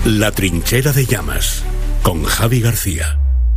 La Trinchera de Llamas, con Javi García.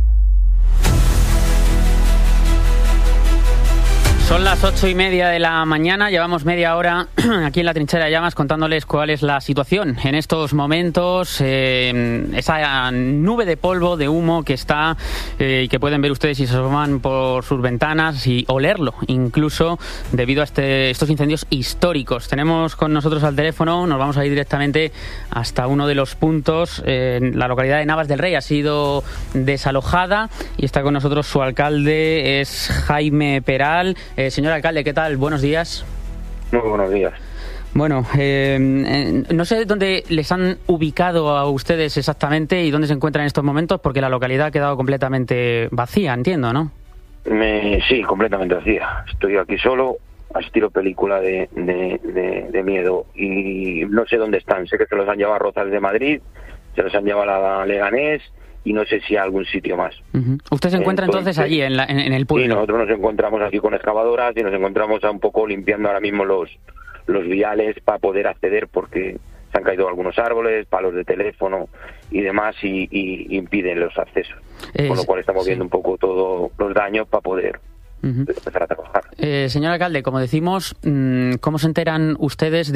Son las 8:30 de la mañana, llevamos media hora aquí en la Trinchera de Llamas contándoles cuál es la situación en estos momentos, esa nube de polvo, de humo que está y que pueden ver ustedes si se asoman por sus ventanas y olerlo, incluso debido a estos incendios históricos. Tenemos con nosotros al teléfono, nos vamos a ir directamente hasta uno de los puntos, la localidad de Navas del Rey ha sido desalojada y está con nosotros su alcalde, es Jaime Peral. Señor alcalde, ¿qué tal? Buenos días. Muy buenos días. Bueno, no sé dónde les han ubicado a ustedes exactamente y dónde se encuentran en estos momentos, porque la localidad ha quedado completamente vacía, entiendo, ¿no? Sí, completamente vacía. Estoy aquí solo, a estilo película de miedo, y no sé dónde están. Sé que se los han llevado a Rozas de Madrid, se los han llevado a Leganés, y no sé si a algún sitio más. Uh-huh. ¿Usted se encuentra entonces allí, en el pueblo? Sí, nosotros nos encontramos aquí con excavadoras y nos encontramos un poco limpiando ahora mismo los viales para poder acceder, porque se han caído algunos árboles, palos de teléfono y demás, y impiden los accesos. Con lo cual estamos viendo un poco todos los daños para poder empezar a trabajar. Señor alcalde, como decimos, ¿cómo se enteran ustedes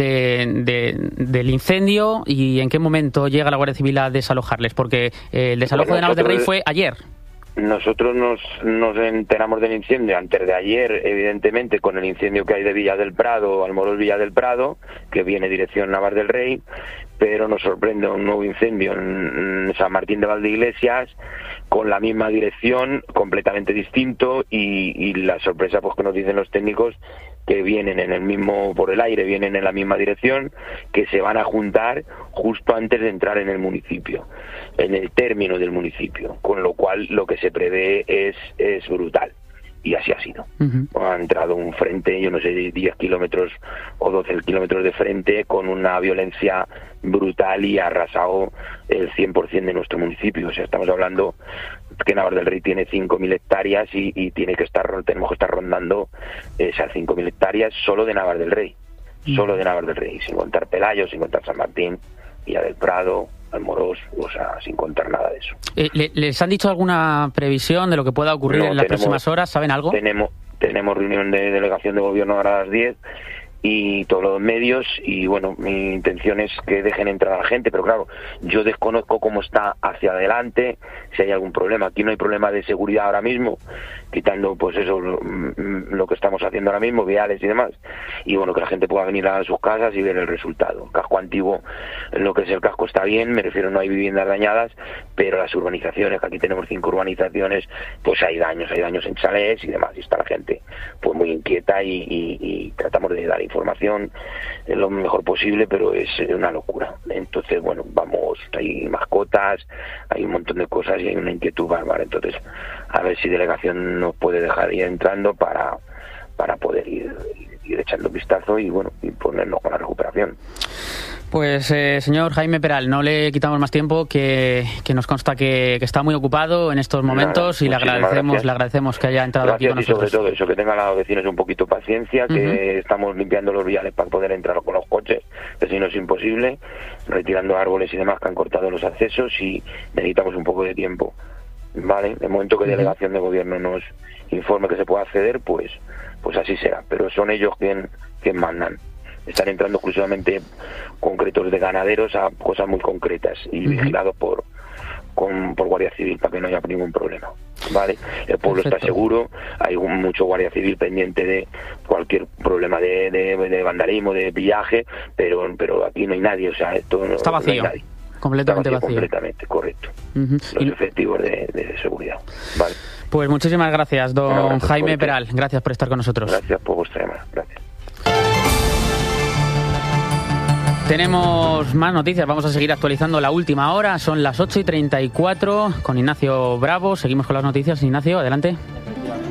del incendio y en qué momento llega la Guardia Civil a desalojarles? Porque el desalojo de Navas del Rey fue ayer. Nosotros nos enteramos del incendio antes de ayer, evidentemente, con el incendio que hay de Villa del Prado, Almorós Villa del Prado, que viene dirección Navas del Rey, pero nos sorprende un nuevo incendio en San Martín de Valdeiglesias, con la misma dirección, completamente distinto, y la sorpresa pues que nos dicen los técnicos que vienen por el aire, vienen en la misma dirección, que se van a juntar justo antes de entrar en el municipio, en el término del municipio, con lo cual lo que se prevé es brutal. Y así ha sido. Uh-huh. Ha entrado un frente, yo no sé, 10 kilómetros o 12 kilómetros de frente, con una violencia brutal, y ha arrasado el 100% de nuestro municipio. O sea, estamos hablando que Navas del Rey tiene 5.000 hectáreas y tenemos que estar rondando esas 5.000 hectáreas solo de Navas del Rey. Solo de Navas del Rey, sin contar Pelayo, sin contar San Martín, Villa del Prado, Almorós, o sea, sin contar nada de eso. ¿Les han dicho alguna previsión de lo que pueda ocurrir en las próximas horas? ¿Saben algo? Tenemos reunión de delegación de gobierno ahora a las 10 y todos los medios, y bueno, mi intención es que dejen entrar a la gente, pero claro, yo desconozco cómo está hacia adelante, si hay algún problema. Aquí no hay problema de seguridad ahora mismo, quitando pues eso, lo que estamos haciendo ahora mismo, viales y demás, y bueno, que la gente pueda venir a sus casas y ver el resultado. El casco antiguo, en lo que es el casco, está bien, me refiero, no hay viviendas dañadas, pero las urbanizaciones, que aquí tenemos 5 urbanizaciones, pues hay daños en chalés y demás, y está la gente pues muy inquieta, y tratamos de dar información lo mejor posible, pero es una locura. Entonces, bueno, hay mascotas, hay un montón de cosas y hay una inquietud bárbara. Entonces, a ver si delegación nos puede dejar ir entrando para poder ir echando un vistazo y bueno, y ponernos con la recuperación. Pues señor Jaime Peral, no le quitamos más tiempo, que nos consta que está muy ocupado en estos momentos. Nada, y le agradecemos que haya entrado aquí con nosotros. Y sobre todo eso, que tengan los vecinos un poquito de paciencia, que estamos limpiando los viales para poder entrar con los coches, que si no es imposible, retirando árboles y demás que han cortado los accesos, y necesitamos un poco de tiempo. Vale, en el momento que delegación de gobierno nos informe que se pueda acceder, pues así será, pero son ellos quien mandan. Están entrando exclusivamente concretos de ganaderos a cosas muy concretas y vigilados por Guardia Civil para que no haya ningún problema. Vale, el pueblo está seguro, hay mucho Guardia Civil pendiente de cualquier problema de vandalismo, de pillaje, pero aquí no hay nadie, o sea, esto está vacío. No hay nadie. Completamente vacío. Completamente, correcto. Los efectivos de seguridad. Vale. Pues muchísimas gracias, don Jaime Peral. Gracias por estar con nosotros. Gracias por vuestra llamada. Gracias. Tenemos más noticias, vamos a seguir actualizando la última hora, son las 8:34 con Ignacio Bravo. Seguimos con las noticias. Ignacio, adelante.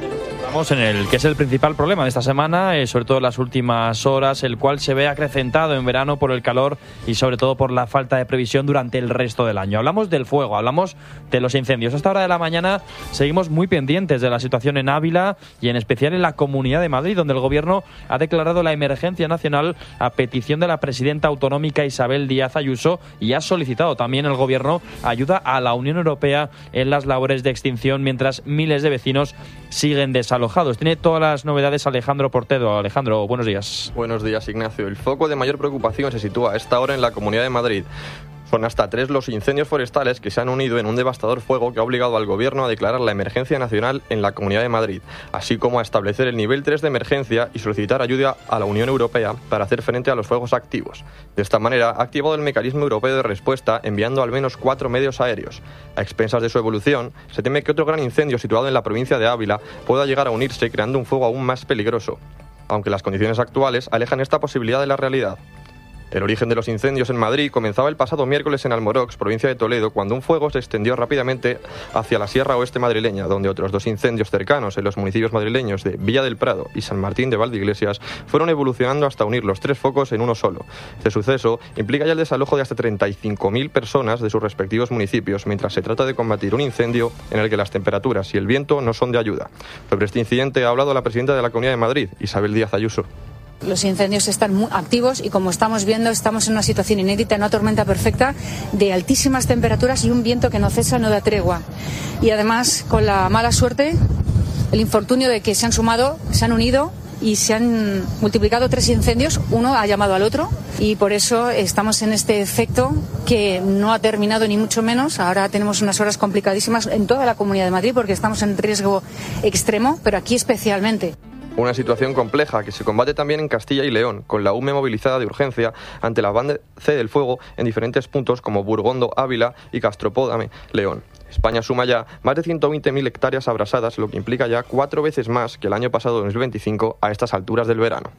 Estamos en el que es el principal problema de esta semana, sobre todo en las últimas horas, el cual se ve acrecentado en verano por el calor y sobre todo por la falta de previsión durante el resto del año. Hablamos del fuego, hablamos de los incendios. A esta hora de la mañana seguimos muy pendientes de la situación en Ávila y en especial en la Comunidad de Madrid, donde el Gobierno ha declarado la emergencia nacional a petición de la presidenta autonómica Isabel Díaz Ayuso y ha solicitado también el Gobierno ayuda a la Unión Europea en las labores de extinción mientras miles de vecinos siguen desalojados. Tiene todas las novedades Alejandro Portedo. Alejandro, buenos días. Buenos días, Ignacio. El foco de mayor preocupación se sitúa a esta hora en la Comunidad de Madrid. Son hasta 3 los incendios forestales que se han unido en un devastador fuego que ha obligado al Gobierno a declarar la emergencia nacional en la Comunidad de Madrid, así como a establecer el nivel 3 de emergencia y solicitar ayuda a la Unión Europea para hacer frente a los fuegos activos. De esta manera, ha activado el mecanismo europeo de respuesta enviando al menos 4 medios aéreos. A expensas de su evolución, se teme que otro gran incendio situado en la provincia de Ávila pueda llegar a unirse creando un fuego aún más peligroso, aunque las condiciones actuales alejan esta posibilidad de la realidad. El origen de los incendios en Madrid comenzaba el pasado miércoles en Almorox, provincia de Toledo, cuando un fuego se extendió rápidamente hacia la Sierra Oeste madrileña, donde otros 2 incendios cercanos en los municipios madrileños de Villa del Prado y San Martín de Valdeiglesias fueron evolucionando hasta unir los 3 focos en uno solo. Este suceso implica ya el desalojo de hasta 35.000 personas de sus respectivos municipios, mientras se trata de combatir un incendio en el que las temperaturas y el viento no son de ayuda. Sobre este incidente ha hablado la presidenta de la Comunidad de Madrid, Isabel Díaz Ayuso. Los incendios están muy activos y, como estamos viendo, estamos en una situación inédita, en una tormenta perfecta de altísimas temperaturas y un viento que no cesa, no da tregua. Y además, con la mala suerte, el infortunio de que se han unido y se han multiplicado 3 incendios, uno ha llamado al otro y por eso estamos en este efecto que no ha terminado ni mucho menos. Ahora tenemos unas horas complicadísimas en toda la Comunidad de Madrid porque estamos en riesgo extremo, pero aquí especialmente. Una situación compleja que se combate también en Castilla y León, con la UME movilizada de urgencia ante la avance del fuego en diferentes puntos como Burgondo, Ávila y Castropódame, León. España suma ya más de 120.000 hectáreas abrasadas, lo que implica ya 4 veces más que el año pasado 2025 a estas alturas del verano.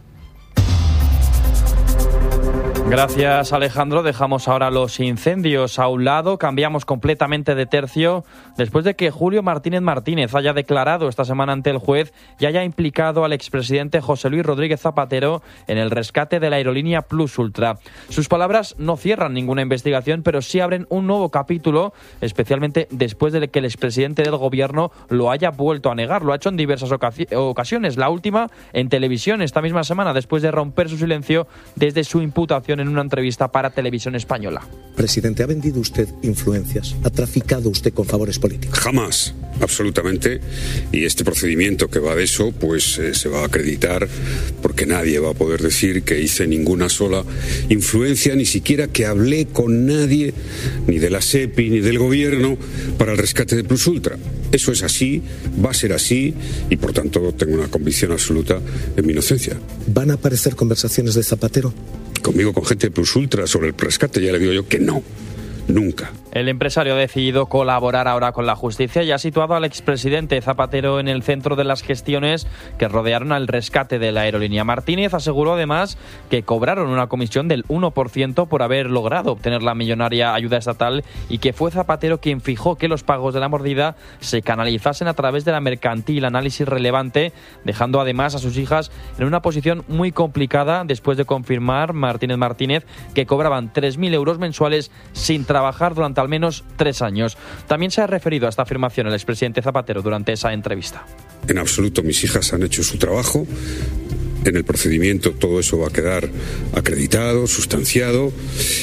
Gracias, Alejandro. Dejamos ahora los incendios a un lado, cambiamos completamente de tercio después de que Julio Martínez Martínez haya declarado esta semana ante el juez y haya implicado al expresidente José Luis Rodríguez Zapatero en el rescate de la aerolínea Plus Ultra. Sus palabras no cierran ninguna investigación, pero sí abren un nuevo capítulo, especialmente después de que el expresidente del Gobierno lo haya vuelto a negar. Lo ha hecho en diversas ocasiones, la última en televisión esta misma semana, después de romper su silencio desde su imputación en una entrevista para Televisión Española. Presidente, ¿ha vendido usted influencias? ¿Ha traficado usted con favores políticos? Jamás, absolutamente. Y este procedimiento que va de eso, pues se va a acreditar porque nadie va a poder decir que hice ninguna sola influencia, ni siquiera que hablé con nadie, ni de la SEPI, ni del Gobierno, para el rescate de Plus Ultra. Eso es así, va a ser así, y por tanto tengo una convicción absoluta en mi inocencia. ¿Van a aparecer conversaciones de Zapatero? Conmigo, con gente de Plus Ultra sobre el rescate, ya le digo yo que no, nunca. El empresario ha decidido colaborar ahora con la justicia y ha situado al expresidente Zapatero en el centro de las gestiones que rodearon al rescate de la aerolínea. Martínez aseguró además que cobraron una comisión del 1% por haber logrado obtener la millonaria ayuda estatal y que fue Zapatero quien fijó que los pagos de la mordida se canalizasen a través de la mercantil Análisis Relevante, dejando además a sus hijas en una posición muy complicada después de confirmar Martínez que cobraban 3.000 euros mensuales sin trabajar durante al menos 3 años. También se ha referido a esta afirmación el expresidente Zapatero durante esa entrevista. En absoluto, mis hijas han hecho su trabajo. En el procedimiento todo eso va a quedar acreditado, sustanciado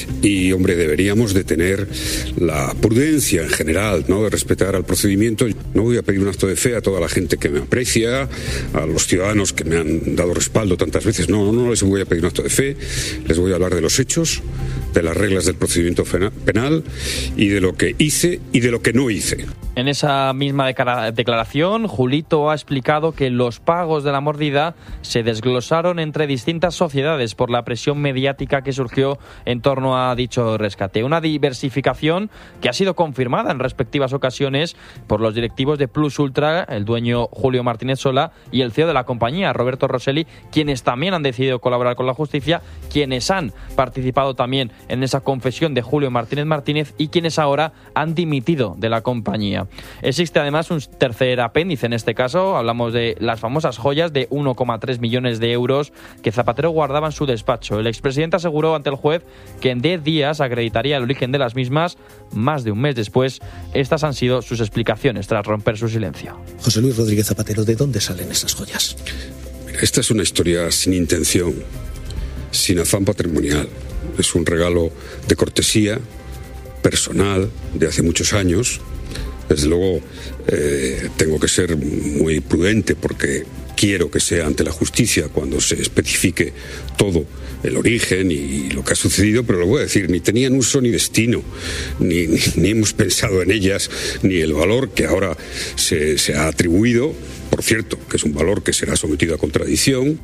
y, hombre, deberíamos de tener la prudencia en general, ¿no?, de respetar al procedimiento. No voy a pedir un acto de fe a toda la gente que me aprecia, a los ciudadanos que me han dado respaldo tantas veces. No les voy a pedir un acto de fe, les voy a hablar de los hechos, de las reglas del procedimiento penal y de lo que hice y de lo que no hice. En esa misma declaración, Julito ha explicado que los pagos de la mordida se desglosaron entre distintas sociedades por la presión mediática que surgió en torno a dicho rescate. Una diversificación que ha sido confirmada en respectivas ocasiones por los directivos de Plus Ultra, el dueño Julio Martínez Sola y el CEO de la compañía, Roberto Rosselli, quienes también han decidido colaborar con la justicia, quienes han participado también en esa confesión de Julio Martínez y quienes ahora han dimitido de la compañía. Existe además un tercer apéndice en este caso, hablamos de las famosas joyas de 1,3 millones de euros que Zapatero guardaba en su despacho. El expresidente aseguró ante el juez que en 10 días acreditaría el origen de las mismas. Más de un mes después, estas han sido sus explicaciones tras romper su silencio. José Luis Rodríguez Zapatero, ¿de dónde salen esas joyas? Mira, esta es una historia sin intención, sin afán patrimonial. Es un regalo de cortesía personal de hace muchos años. Desde luego tengo que ser muy prudente porque quiero que sea ante la justicia cuando se especifique todo el origen y lo que ha sucedido, pero lo voy a decir, ni tenían uso ni destino, ni hemos pensado en ellas, ni el valor que ahora se ha atribuido, por cierto, que es un valor que será sometido a contradicción.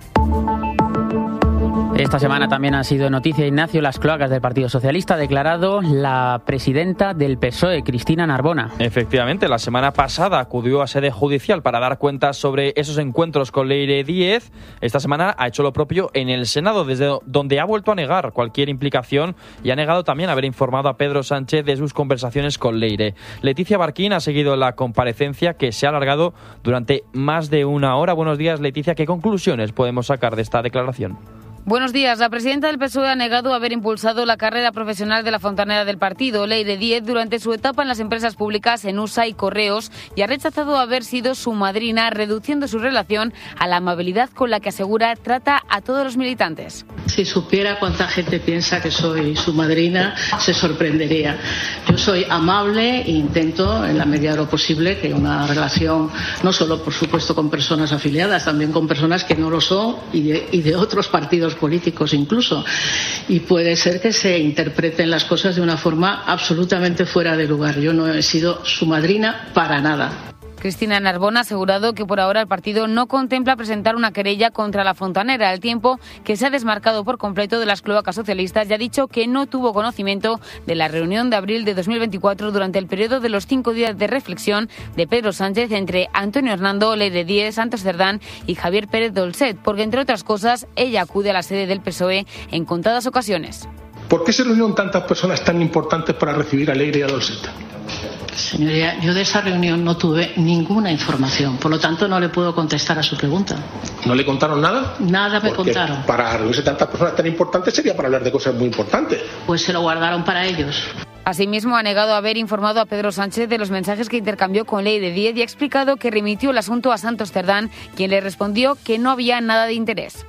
Esta semana también ha sido noticia, Ignacio, las cloacas del Partido Socialista. Ha declarado la presidenta del PSOE, Cristina Narbona. Efectivamente, la semana pasada acudió a sede judicial para dar cuentas sobre esos encuentros con Leire Díez. Esta semana ha hecho lo propio en el Senado, desde donde ha vuelto a negar cualquier implicación y ha negado también haber informado a Pedro Sánchez de sus conversaciones con Leire. Leticia Barquín ha seguido la comparecencia, que se ha alargado durante más de una hora. Buenos días, Leticia. ¿Qué conclusiones podemos sacar de esta declaración? Buenos días. La presidenta del PSOE ha negado haber impulsado la carrera profesional de la fontanera del partido, Leire Díez, durante su etapa en las empresas públicas Enusa y Correos, y ha rechazado haber sido su madrina, reduciendo su relación a la amabilidad con la que asegura trata a todos los militantes. Si supiera cuánta gente piensa que soy su madrina, se sorprendería. Yo soy amable e intento, en la medida de lo posible, que una relación, no solo por supuesto con personas afiliadas, también con personas que no lo son y de otros partidos políticos incluso, y puede ser que se interpreten las cosas de una forma absolutamente fuera de lugar. Yo no he sido su madrina para nada. Cristina Narbona ha asegurado que por ahora el partido no contempla presentar una querella contra la fontanera, al tiempo que se ha desmarcado por completo de las cloacas socialistas y ha dicho que no tuvo conocimiento de la reunión de abril de 2024 durante el periodo de los 5 días de reflexión de Pedro Sánchez entre Antonio Hernando, Leire Díez, Santos Cerdán y Javier Pérez Dolcet, porque entre otras cosas ella acude a la sede del PSOE en contadas ocasiones. ¿Por qué se reunieron tantas personas tan importantes para recibir a Leire y a Dolcet? Señoría, yo de esa reunión no tuve ninguna información, por lo tanto no le puedo contestar a su pregunta. ¿No le contaron nada? Nada me contaron. Para reunirse tantas personas tan importantes sería para hablar de cosas muy importantes. Pues se lo guardaron para ellos. Asimismo, ha negado haber informado a Pedro Sánchez de los mensajes que intercambió con Leire Díez y ha explicado que remitió el asunto a Santos Cerdán, quien le respondió que no había nada de interés.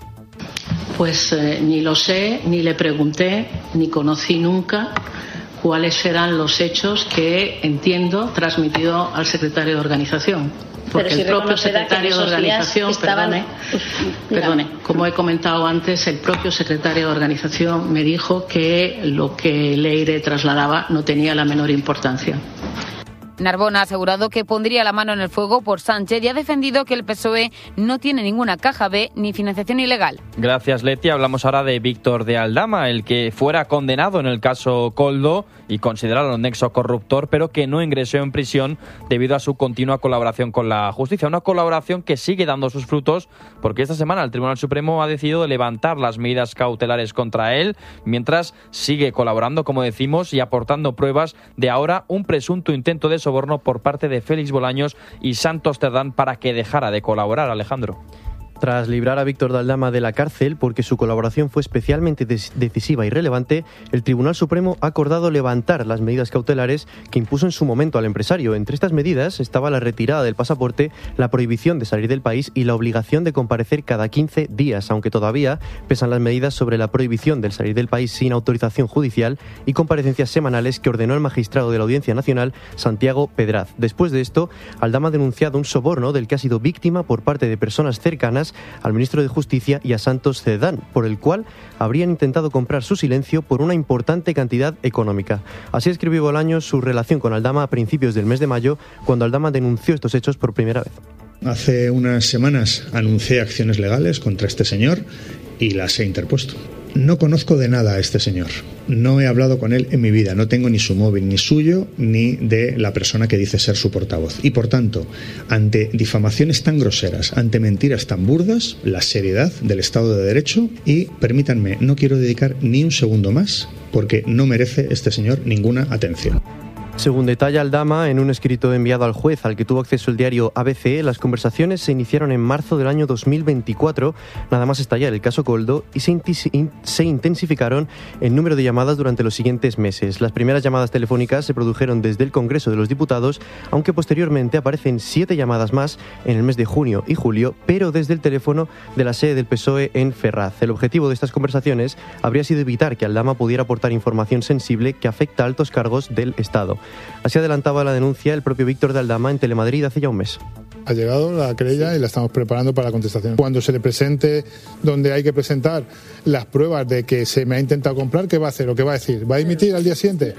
Pues ni lo sé, ni le pregunté, ni conocí nunca cuáles serán los hechos que entiendo transmitido al secretario de organización. Porque el propio secretario de organización, perdone, como he comentado antes, el propio secretario de organización me dijo que lo que Leire trasladaba no tenía la menor importancia. Narbona ha asegurado que pondría la mano en el fuego por Sánchez y ha defendido que el PSOE no tiene ninguna caja B ni financiación ilegal. Gracias, Leti. Hablamos ahora de Víctor de Aldama, el que fuera condenado en el caso Koldo y considerado un nexo corruptor, pero que no ingresó en prisión debido a su continua colaboración con la justicia. Una colaboración que sigue dando sus frutos, porque esta semana el Tribunal Supremo ha decidido levantar las medidas cautelares contra él, mientras sigue colaborando, como decimos, y aportando pruebas de ahora un presunto intento de soborno por parte de Félix Bolaños y Santos Cerdán para que dejara de colaborar. Alejandro. Tras librar a Víctor de Aldama de la cárcel porque su colaboración fue especialmente decisiva y relevante, el Tribunal Supremo ha acordado levantar las medidas cautelares que impuso en su momento al empresario. Entre estas medidas estaba la retirada del pasaporte, la prohibición de salir del país y la obligación de comparecer cada 15 días, aunque todavía pesan las medidas sobre la prohibición del salir del país sin autorización judicial y comparecencias semanales que ordenó el magistrado de la Audiencia Nacional, Santiago Pedraz. Después de esto, Aldama ha denunciado un soborno del que ha sido víctima por parte de personas cercanas al ministro de Justicia y a Santos Cerdán, por el cual habrían intentado comprar su silencio por una importante cantidad económica. Así escribió Bolaños su relación con Aldama a principios del mes de mayo, cuando Aldama denunció estos hechos por primera vez. Hace unas semanas anuncié acciones legales contra este señor y las he interpuesto. No conozco de nada a este señor. No he hablado con él en mi vida. No tengo ni su móvil, ni suyo, ni de la persona que dice ser su portavoz. Y por tanto, ante difamaciones tan groseras, ante mentiras tan burdas, la seriedad del Estado de Derecho y, permítanme, no quiero dedicar ni un segundo más porque no merece este señor ninguna atención. Según detalla Aldama en un escrito enviado al juez al que tuvo acceso el diario ABC, las conversaciones se iniciaron en marzo del año 2024, nada más estallar el caso Koldo, y se intensificaron el número de llamadas durante los siguientes meses. Las primeras llamadas telefónicas se produjeron desde el Congreso de los Diputados, aunque posteriormente aparecen 7 llamadas más en el mes de junio y julio, pero desde el teléfono de la sede del PSOE en Ferraz. El objetivo de estas conversaciones habría sido evitar que Aldama pudiera aportar información sensible que afecta a altos cargos del Estado. Así adelantaba la denuncia el propio Víctor de Aldama en Telemadrid hace ya un mes. Ha llegado la querella y la estamos preparando para la contestación. Cuando se le presente donde hay que presentar las pruebas de que se me ha intentado comprar, ¿qué va a hacer o qué va a decir? ¿Va a dimitir al día siguiente?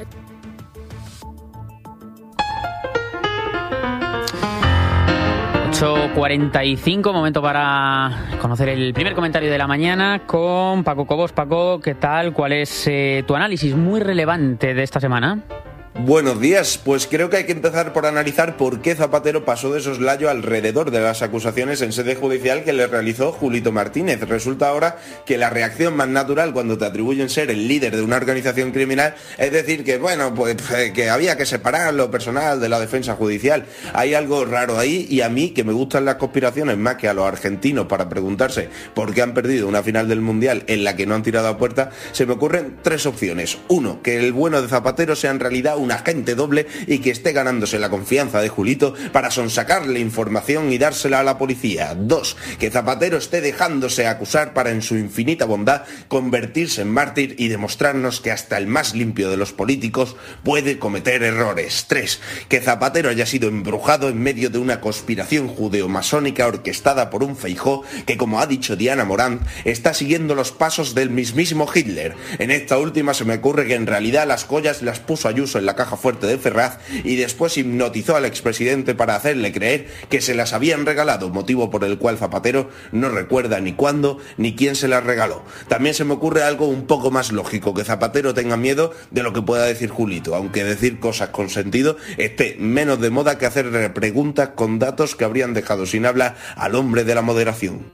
8:45, momento para conocer el primer comentario de la mañana con Paco Cobos. Paco, ¿qué tal? ¿Cuál es tu análisis muy relevante de esta semana? Buenos días, pues creo que hay que empezar por analizar por qué Zapatero pasó de soslayo alrededor de las acusaciones en sede judicial que le realizó Julito Martínez. Resulta ahora que la reacción más natural cuando te atribuyen ser el líder de una organización criminal es decir que, bueno, pues que había que separar lo personal de la defensa judicial. Hay algo raro ahí y a mí, que me gustan las conspiraciones más que a los argentinos para preguntarse por qué han perdido una final del Mundial en la que no han tirado a puerta, se me ocurren 3 opciones. 1, que el bueno de Zapatero sea en realidad un agente doble y que esté ganándose la confianza de Julito para sonsacarle información y dársela a la policía. 2, que Zapatero esté dejándose acusar para, en su infinita bondad, convertirse en mártir y demostrarnos que hasta el más limpio de los políticos puede cometer errores. 3, que Zapatero haya sido embrujado en medio de una conspiración judeo-masónica orquestada por un Feijóo que, como ha dicho Diana Morán, está siguiendo los pasos del mismísimo Hitler. En esta última se me ocurre que en realidad las joyas las puso Ayuso en la caja fuerte de Ferraz y después hipnotizó al expresidente para hacerle creer que se las habían regalado, motivo por el cual Zapatero no recuerda ni cuándo ni quién se las regaló. También se me ocurre algo un poco más lógico, que Zapatero tenga miedo de lo que pueda decir Julito, aunque decir cosas con sentido esté menos de moda que hacer preguntas con datos que habrían dejado sin habla al hombre de la moderación.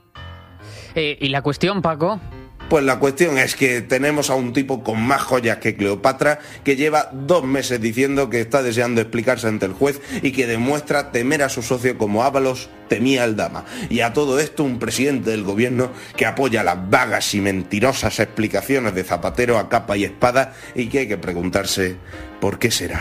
¿Y la cuestión, Paco? Pues la cuestión es que tenemos a un tipo con más joyas que Cleopatra, que lleva 2 meses diciendo que está deseando explicarse ante el juez y que demuestra temer a su socio como Ábalos temía a Aldama. Y a todo esto un presidente del gobierno que apoya las vagas y mentirosas explicaciones de Zapatero a capa y espada y que hay que preguntarse ¿por qué será?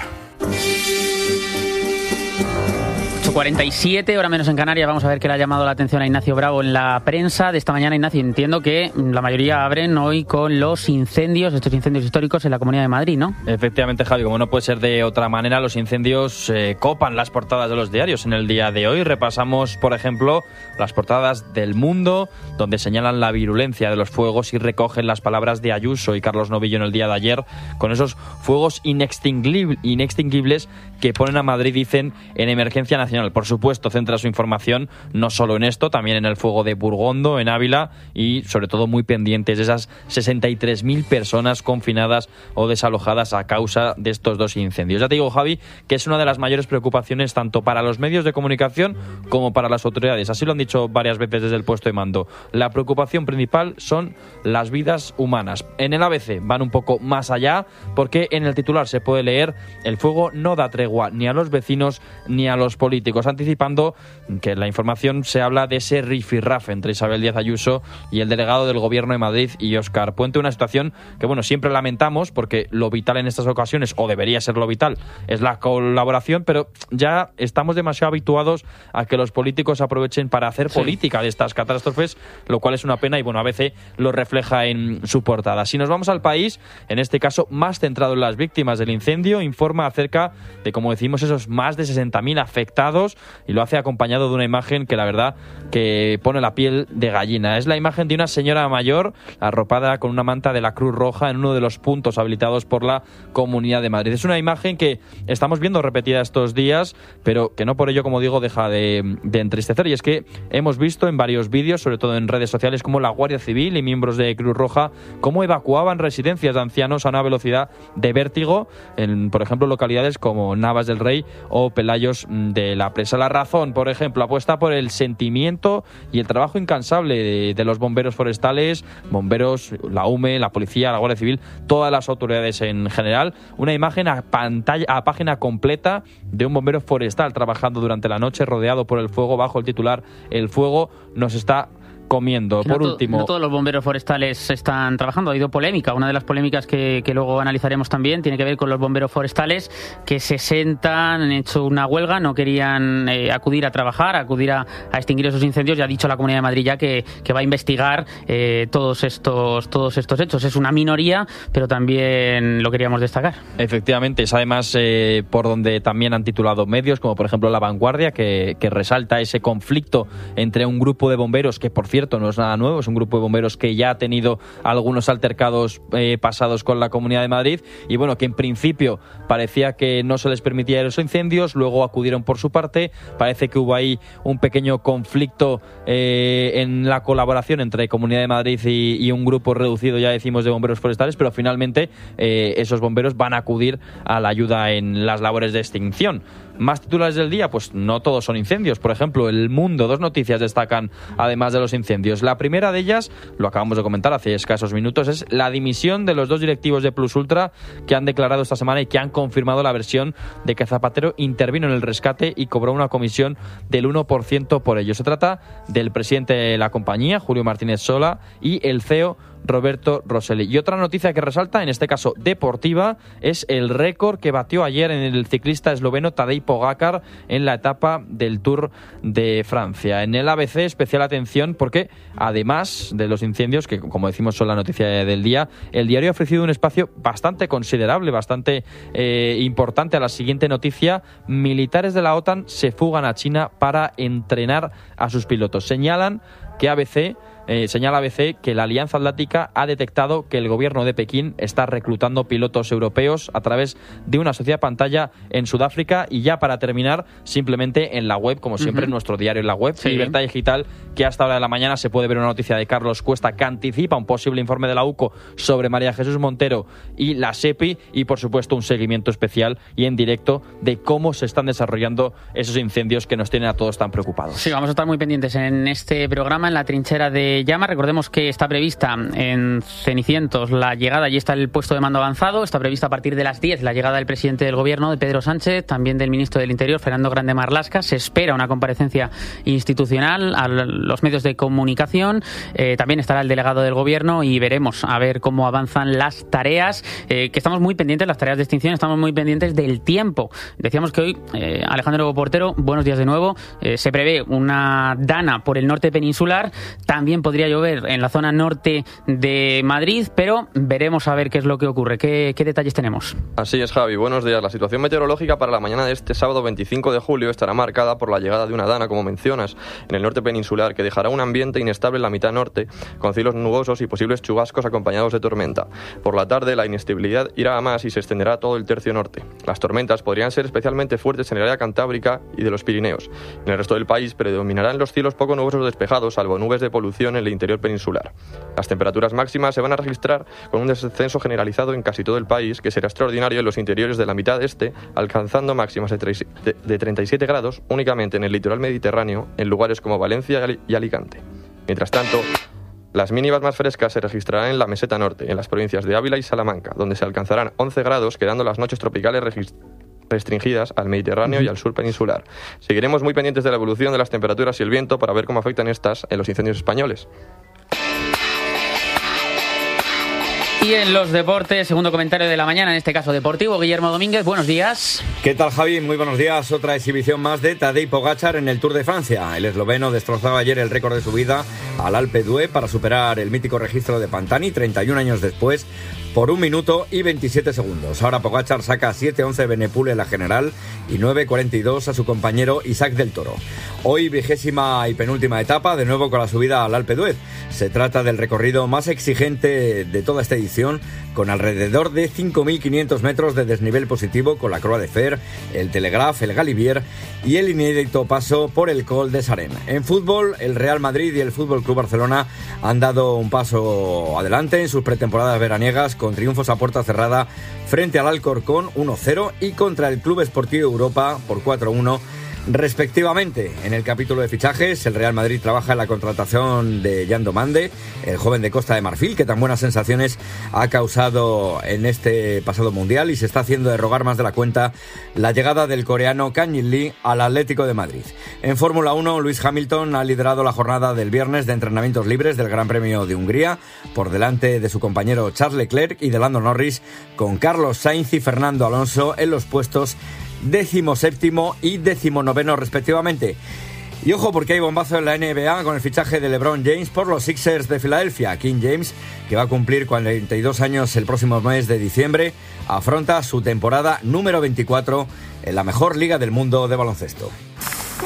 8:47, hora menos en Canarias. Vamos a ver qué le ha llamado la atención a Ignacio Bravo en la prensa de esta mañana. Ignacio, entiendo que la mayoría abren hoy con los incendios, estos incendios históricos en la Comunidad de Madrid, ¿no? Efectivamente, Javi, como no puede ser de otra manera, los incendios copan las portadas de los diarios en el día de hoy. Repasamos, por ejemplo, las portadas del Mundo, donde señalan la virulencia de los fuegos y recogen las palabras de Ayuso y Carlos Novillo en el día de ayer, con esos fuegos inextinguibles que ponen a Madrid, dicen, en emergencia nacional. Por supuesto, centra su información no solo en esto, también en el fuego de Burgondo, en Ávila, y sobre todo muy pendientes de esas 63.000 personas confinadas o desalojadas a causa de estos 2 incendios. Ya te digo, Javi, que es una de las mayores preocupaciones tanto para los medios de comunicación como para las autoridades. Así lo han dicho varias veces desde el puesto de mando. La preocupación principal son las vidas humanas. En el ABC van un poco más allá, porque en el titular se puede leer: el fuego no da tregua ni a los vecinos ni a los políticos, anticipando que en la información se habla de ese rifirrafe entre Isabel Díaz Ayuso y el delegado del Gobierno de Madrid y Óscar Puente, una situación que, bueno, siempre lamentamos, porque lo vital en estas ocasiones, o debería ser lo vital, es la colaboración, pero ya estamos demasiado habituados a que los políticos aprovechen para hacer política de estas catástrofes, lo cual es una pena y, bueno, a veces lo refleja en su portada. Si nos vamos al País, en este caso más centrado en las víctimas del incendio, informa acerca de, como decimos, esos más de 60.000 afectados, y lo hace acompañado de una imagen que la verdad que pone la piel de gallina. Es la imagen de una señora mayor arropada con una manta de la Cruz Roja en uno de los puntos habilitados por la Comunidad de Madrid. Es una imagen que estamos viendo repetida estos días, pero que no por ello, como digo, deja de entristecer. Y es que hemos visto en varios vídeos, sobre todo en redes sociales, como la Guardia Civil y miembros de Cruz Roja cómo evacuaban residencias de ancianos a una velocidad de vértigo en, por ejemplo, localidades como Navas del Rey o Pelayos de la la presa. La Razón, por ejemplo, apuesta por el sentimiento y el trabajo incansable de los bomberos forestales, bomberos, la UME, la policía, la Guardia Civil, todas las autoridades en general. Una imagen a página completa de un bombero forestal trabajando durante la noche rodeado por el fuego, bajo el titular "El fuego nos está comiendo". Por último, no todos los bomberos forestales están trabajando. Ha habido polémica. Una de las polémicas que luego analizaremos también tiene que ver con los bomberos forestales que se sentan, han hecho una huelga, no querían acudir a trabajar, acudir a extinguir esos incendios. Ya ha dicho la Comunidad de Madrid ya que va a investigar todos estos hechos. Es una minoría, pero también lo queríamos destacar. Efectivamente, es además por donde también han titulado medios, como por ejemplo La Vanguardia, que resalta ese conflicto entre un grupo de bomberos que, por cierto, no es nada nuevo, es un grupo de bomberos que ya ha tenido algunos altercados pasados con la Comunidad de Madrid y bueno, que en principio parecía que no se les permitía esos incendios, luego acudieron por su parte. Parece que hubo ahí un pequeño conflicto en la colaboración entre Comunidad de Madrid y un grupo reducido, ya decimos, de bomberos forestales, pero finalmente esos bomberos van a acudir a la ayuda en las labores de extinción. Más titulares del día, pues no todos son incendios. Por ejemplo, El Mundo, 2 noticias destacan además de los incendios. La primera de ellas, lo acabamos de comentar hace escasos minutos, es la dimisión de los 2 directivos de Plus Ultra que han declarado esta semana y que han confirmado la versión de que Zapatero intervino en el rescate y cobró una comisión del 1% por ello. Se trata del presidente de la compañía, Julio Martínez Sola, y el CEO Roberto Rosselli. Y otra noticia que resalta, en este caso deportiva, es el récord que batió ayer en el ciclista esloveno Tadej Pogačar en la etapa del Tour de Francia. En el ABC, especial atención porque, además de los incendios, que como decimos son la noticia del día, el diario ha ofrecido un espacio bastante considerable, bastante importante a la siguiente noticia. Militares de la OTAN se fugan a China para entrenar a sus pilotos. Señala ABC que la Alianza Atlántica ha detectado que el gobierno de Pekín está reclutando pilotos europeos a través de una sociedad pantalla en Sudáfrica. Y ya para terminar, simplemente en la web, como siempre, en nuestro diario en la web, sí, Libertad Digital, que hasta hora de la mañana se puede ver una noticia de Carlos Cuesta que anticipa un posible informe de la UCO sobre María Jesús Montero y la SEPI, y por supuesto un seguimiento especial y en directo de cómo se están desarrollando esos incendios que nos tienen a todos tan preocupados. Sí, vamos a estar muy pendientes en este programa, en la trinchera de Llama. Recordemos que está prevista en Cenicientos la llegada, y está el puesto de mando avanzado, está prevista a partir de las 10 la llegada del presidente del Gobierno, de Pedro Sánchez, también del ministro del Interior, Fernando Grande Marlaska. Se espera una comparecencia institucional a los medios de comunicación, también estará el delegado del Gobierno y veremos a ver cómo avanzan las tareas, que estamos muy pendientes, las tareas de extinción, estamos muy pendientes del tiempo. Decíamos que hoy, Alejandro Portero, buenos días de nuevo, se prevé una dana por el norte peninsular, también podría llover en la zona norte de Madrid, pero veremos a ver qué es lo que ocurre. ¿Qué detalles tenemos? Así es, Javi. Buenos días. La situación meteorológica para la mañana de este sábado 25 de julio estará marcada por la llegada de una dana, como mencionas, en el norte peninsular, que dejará un ambiente inestable en la mitad norte, con cielos nubosos y posibles chubascos acompañados de tormenta. Por la tarde, la inestabilidad irá a más y se extenderá a todo el tercio norte. Las tormentas podrían ser especialmente fuertes en el área cantábrica y de los Pirineos. En el resto del país predominarán los cielos poco nubosos despejados, salvo nubes de polución en el interior peninsular. Las temperaturas máximas se van a registrar con un descenso generalizado en casi todo el país, que será extraordinario en los interiores de la mitad este, alcanzando máximas de 37 grados únicamente en el litoral mediterráneo, en lugares como Valencia y Alicante. Mientras tanto, las mínimas más frescas se registrarán en la meseta norte, en las provincias de Ávila y Salamanca, donde se alcanzarán 11 grados, quedando las noches tropicales restringidas al Mediterráneo y al sur peninsular. Seguiremos muy pendientes de la evolución de las temperaturas y el viento para ver cómo afectan estas en los incendios españoles. Y en los deportes, segundo comentario de la mañana, en este caso deportivo, Guillermo Domínguez, buenos días. ¿Qué tal, Javi? Muy buenos días. Otra exhibición más de Tadej Pogačar en el Tour de Francia. El esloveno destrozaba ayer el récord de subida al Alpe d'Huez para superar el mítico registro de Pantani 31 años después por 1 minuto y 27 segundos. Ahora Pogačar saca 7:11 Benepul en la general y 9:42 a su compañero Isaac del Toro. Hoy 20ª y penúltima etapa, de nuevo con la subida al Alpe d'Huez. Se trata del recorrido más exigente de toda esta edición, con alrededor de 5.500 metros de desnivel positivo, con la Croix de Fer, el Telegraph, el Galibier y el inédito paso por el Col de Saren. En fútbol, el Real Madrid y el FC Barcelona han dado un paso adelante en sus pretemporadas veraniegas, con triunfos a puerta cerrada frente al Alcorcón 1-0 y contra el Club Esportivo Europa por 4-1 respectivamente. En el capítulo de fichajes, el Real Madrid trabaja en la contratación de Yan Domande, el joven de Costa de Marfil, que tan buenas sensaciones ha causado en este pasado Mundial, y se está haciendo de rogar más de la cuenta la llegada del coreano Kang In-lee al Atlético de Madrid. En Fórmula 1, Lewis Hamilton ha liderado la jornada del viernes de entrenamientos libres del Gran Premio de Hungría, por delante de su compañero Charles Leclerc y de Lando Norris, con Carlos Sainz y Fernando Alonso en los puestos 17º y 19º respectivamente. Y ojo, porque hay bombazo en la NBA con el fichaje de LeBron James por los Sixers de Filadelfia. King James, que va a cumplir 42 años el próximo mes de diciembre, afronta su temporada número 24 en la mejor liga del mundo de baloncesto.